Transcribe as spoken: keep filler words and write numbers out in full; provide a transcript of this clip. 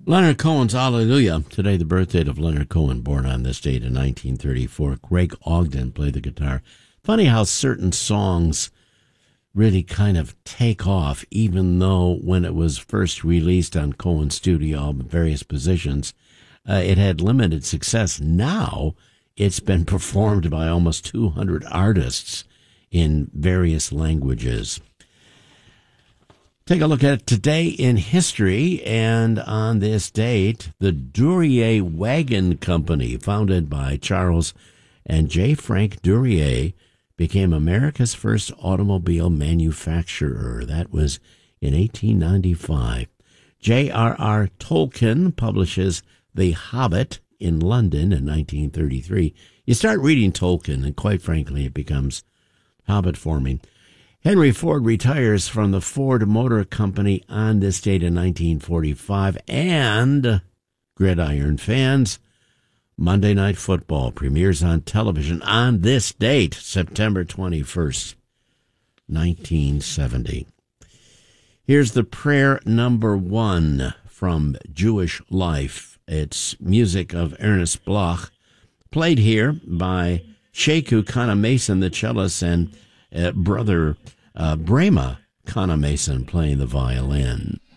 Leonard Cohen's Hallelujah. Today, the birth date of Leonard Cohen, born on this date in nineteen thirty-four. Greg Ogden played the guitar. Funny how certain songs really kind of take off, even though when it was first released on Cohen's studio album, various positions, uh, it had limited success. Now, it's been performed by almost two hundred artists in various languages. Take a look at today in history, and on this date, the Duryea Wagon Company, founded by Charles and J. Frank Duryea, became America's first automobile manufacturer. That was in eighteen ninety-five. J R R. Tolkien publishes The Hobbit in London in nineteen thirty-three. You start reading Tolkien, and quite frankly, it becomes Hobbit forming. Henry Ford retires from the Ford Motor Company on this date in nineteen forty-five. And gridiron fans, Monday Night Football premieres on television on this date, September twenty-first, nineteen seventy. Here's the prayer number one from Jewish Life. It's music of Ernest Bloch, played here by Sheku Kana Mason, the cellist, and uh, brother uh, Brema Kana Mason playing the violin.